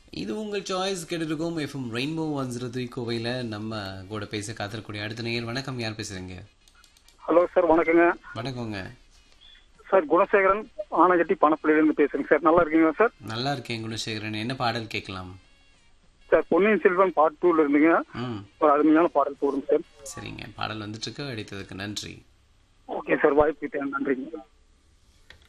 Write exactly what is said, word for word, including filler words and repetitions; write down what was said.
இது உங்கள் choice கேட்டுருக்கோம் FM rainbow one zero three கோவையில் நம்ம கூட பேச காத்திருக்கூடிய அடுத்த நேயர். வணக்கம், யார் பேசுறீங்க? ஹலோ சார், வணக்கங்க. வணக்கங்க சார், குணசேகரன் ஆனகட்டி பணப்புள்ளியிலிருந்து பேசுறேங்க சார். நல்லா இருக்கீங்களா சார்? நல்லா இருக்கேன் குணசேகரன். என்ன பாடல் கேட்கலாம்? சார், பொன்னியின் செல்வன் பார்ட் டூல இருந்துங்க. ம் ஒரு அருமையான பாடல் போடுங்க சார். சரிங்க, பாடல் வந்துட்டு இருக்கு. அடித்ததுக்கு நன்றி. ஓகே சார், வாய்ப்பு நன்றிங்க.